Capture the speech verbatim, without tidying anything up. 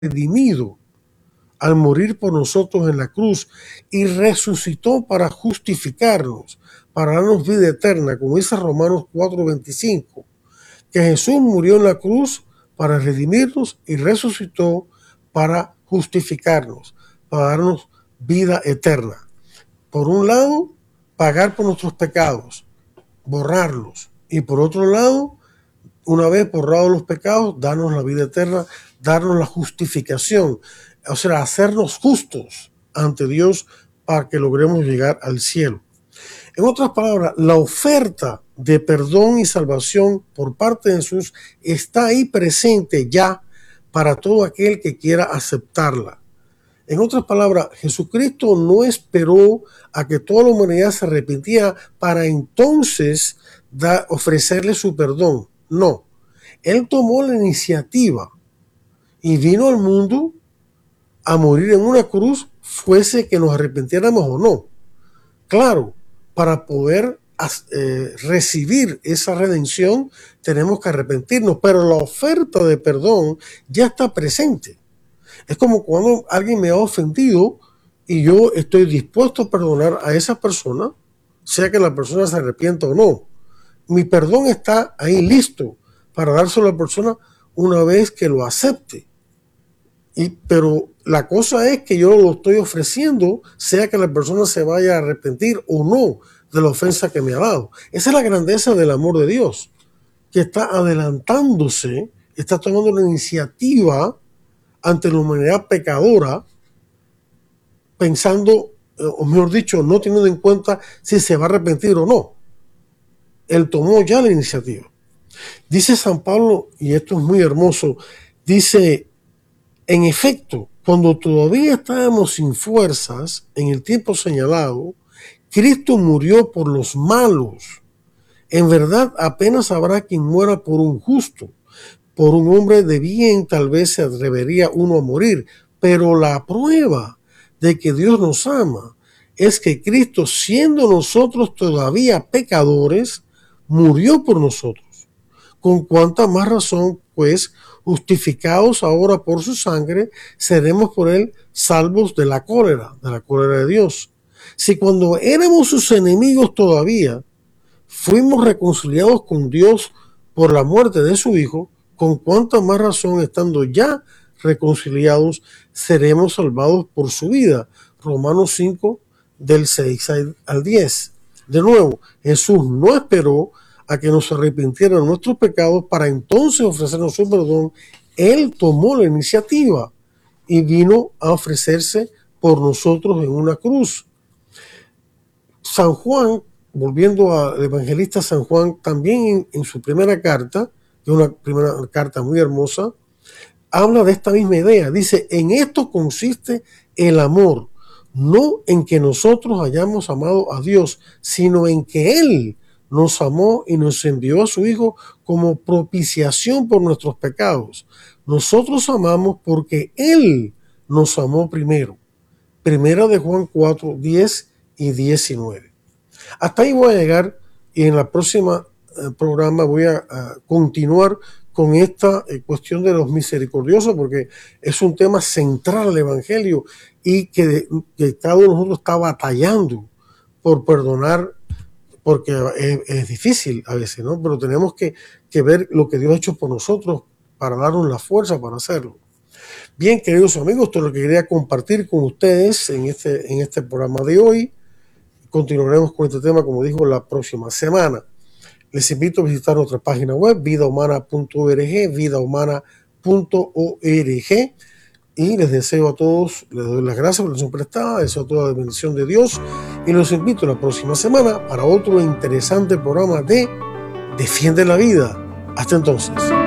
redimido al morir por nosotros en la cruz y resucitó para justificarnos, para darnos vida eterna, como dice Romanos cuatro veinticinco, que Jesús murió en la cruz para redimirnos y resucitó para justificarnos, para darnos vida eterna. Por un lado, pagar por nuestros pecados, borrarlos, y por otro lado, una vez borrados los pecados, darnos la vida eterna, darnos la justificación, o sea, hacernos justos ante Dios para que logremos llegar al cielo. En otras palabras, la oferta de perdón y salvación por parte de Jesús está ahí presente ya para todo aquel que quiera aceptarla. En otras palabras, Jesucristo no esperó a que toda la humanidad se arrepintiera para entonces da, ofrecerle su perdón. No, Él tomó la iniciativa y vino al mundo a morir en una cruz, fuese que nos arrepintiéramos o no. Claro, para poder eh, recibir esa redención tenemos que arrepentirnos, pero la oferta de perdón ya está presente. Es como cuando alguien me ha ofendido y yo estoy dispuesto a perdonar a esa persona, sea que la persona se arrepienta o no. Mi perdón está ahí listo para dárselo a la persona una vez que lo acepte. Y, pero la cosa es que yo lo estoy ofreciendo, sea que la persona se vaya a arrepentir o no de la ofensa que me ha dado. Esa es la grandeza del amor de Dios, que está adelantándose, está tomando la iniciativa ante la humanidad pecadora, pensando, o mejor dicho, no teniendo en cuenta si se va a arrepentir o no. Él tomó ya la iniciativa. Dice San Pablo, y esto es muy hermoso, dice: en efecto, cuando todavía estábamos sin fuerzas, en el tiempo señalado, Cristo murió por los malos. En verdad, apenas habrá quien muera por un justo. Por un hombre de bien tal vez se atrevería uno a morir, pero la prueba de que Dios nos ama es que Cristo, siendo nosotros todavía pecadores, murió por nosotros. Con cuánta más razón, pues, justificados ahora por su sangre, seremos por él salvos de la cólera, de la cólera de Dios. Si cuando éramos sus enemigos todavía, fuimos reconciliados con Dios por la muerte de su Hijo, con cuánta más razón, estando ya reconciliados, seremos salvados por su vida. Romanos cinco, del seis al diez. De nuevo, Jesús no esperó a que nos arrepintieran nuestros pecados para entonces ofrecernos su perdón. Él tomó la iniciativa y vino a ofrecerse por nosotros en una cruz. San Juan, volviendo al evangelista San Juan, también en, en su primera carta, que es una primera carta muy hermosa, habla de esta misma idea. Dice: en esto consiste el amor, no en que nosotros hayamos amado a Dios, sino en que Él nos amó y nos envió a su Hijo como propiciación por nuestros pecados. Nosotros amamos porque Él nos amó primero. Primera de Juan cuatro, diez y diecinueve. Hasta ahí voy a llegar, y en la próxima eh, programa voy a, a continuar con esta eh, cuestión de los misericordiosos, porque es un tema central del Evangelio y que, que cada uno de nosotros está batallando por perdonar, porque es, es difícil a veces, ¿no? Pero tenemos que, que ver lo que Dios ha hecho por nosotros para darnos la fuerza para hacerlo. Bien, queridos amigos, esto es lo que quería compartir con ustedes en este, en este programa de hoy. Continuaremos con este tema, como dijo, la próxima semana. Les invito a visitar nuestra página web, vida humana punto org, vida humana punto org. Y les deseo a todos, les doy las gracias por la atención prestada, deseo toda la bendición de Dios y los invito la próxima semana para otro interesante programa de Defiende la Vida. Hasta entonces.